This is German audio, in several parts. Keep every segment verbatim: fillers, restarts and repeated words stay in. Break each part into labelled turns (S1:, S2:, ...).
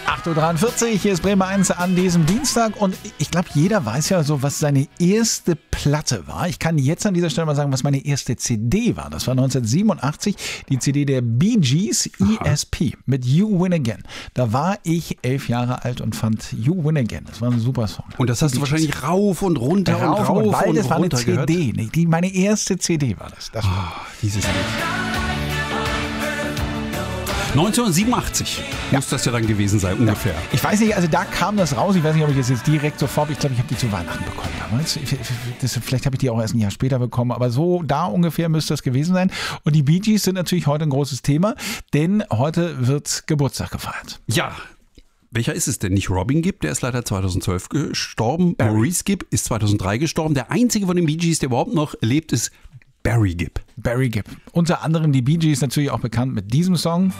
S1: acht Uhr dreiundvierzig, hier ist Bremen eins an diesem Dienstag und ich glaube, jeder weiß ja so, was seine erste Platte war. Ich kann jetzt an dieser Stelle mal sagen, was meine erste C D war. Das war neunzehnhundertsiebenundachtzig, die C D der Bee Gees, E S P, mit You Win Again. Da war ich elf Jahre alt und fand You Win Again. Das war ein super Song.
S2: Und das hast du wahrscheinlich rauf und runter
S1: rauf
S2: und rauf
S1: und, weil
S2: und
S1: das war eine
S2: runter
S1: C D.
S2: gehört.
S1: Nee, die, meine erste C D war das. das war
S2: Oh, dieses Lied. neunzehnhundertsiebenundachtzig muss das ja dann gewesen sein, ungefähr.
S1: Ich weiß nicht, also da kam das raus. Ich weiß nicht, ob ich das jetzt direkt sofort, ich glaube, ich habe die zu Weihnachten bekommen damals. Das, vielleicht habe ich die auch erst ein Jahr später bekommen, aber so da ungefähr müsste das gewesen sein. Und die Bee Gees sind natürlich heute ein großes Thema, denn heute wird Geburtstag gefeiert.
S2: Ja. Welcher ist es denn? Nicht Robin Gibb, der ist leider zweitausendzwölf gestorben. Barry. Maurice Gibb ist zweitausenddrei gestorben. Der einzige von den Bee Gees, der überhaupt noch lebt, ist Barry Gibb.
S1: Barry Gibb. Unter anderem die Bee Gees natürlich auch bekannt mit diesem Song.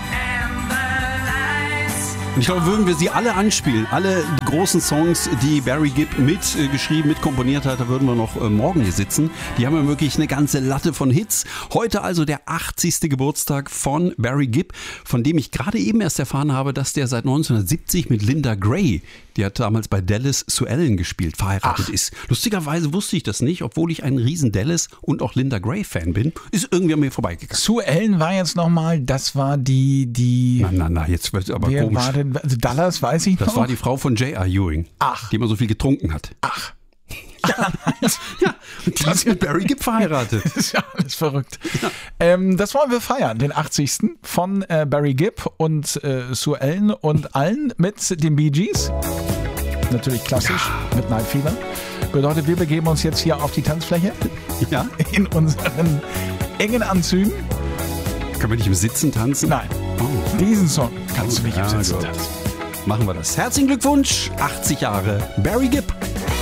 S2: Und ich glaube, würden wir sie alle anspielen, alle großen Songs, die Barry Gibb mitgeschrieben, mitkomponiert hat, da würden wir noch äh, morgen hier sitzen. Die haben ja wirklich eine ganze Latte von Hits. Heute also der achtzigste Geburtstag von Barry Gibb, von dem ich gerade eben erst erfahren habe, dass der seit neunzehnhundertsiebzig mit Linda Gray, die hat damals bei Dallas Sue Ellen gespielt, verheiratet Ach. ist. Lustigerweise wusste ich das nicht, obwohl ich ein riesen Dallas und auch Linda Gray Fan bin, ist irgendwie an mir vorbeigegangen.
S1: Sue Ellen war jetzt nochmal, das war die, die...
S2: Na, na, na, jetzt wird es aber
S1: wer
S2: komisch.
S1: War denn, also Dallas weiß ich noch.
S2: Das war die Frau von J R. Ewing,
S1: Ach.
S2: die immer so viel getrunken hat.
S1: Ach.
S2: Ja, ja, und die ist mit Barry Gibb verheiratet.
S1: Das ist ja alles verrückt. Ja. Ähm, das wollen wir feiern, den achtzigsten von äh, Barry Gibb und äh, Sue Ellen und allen mit den Bee Gees. Natürlich klassisch, ja. Mit Night Fever. Bedeutet, wir begeben uns jetzt hier auf die Tanzfläche.
S2: Ja.
S1: In unseren engen Anzügen.
S2: Können wir nicht im Sitzen tanzen?
S1: Nein. Oh. Diesen Song kannst du nicht
S2: ja,
S1: im Sitzen
S2: gut.
S1: tanzen.
S2: Machen wir das. Herzlichen Glückwunsch, achtzig Jahre Barry Gibb.